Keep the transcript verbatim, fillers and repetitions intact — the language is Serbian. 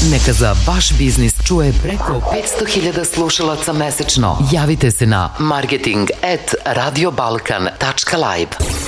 Neka za vaš biznis čuje preko petsto hiljada slušalaca mesečno. Javite se na marketing at radiobalkan tačka live.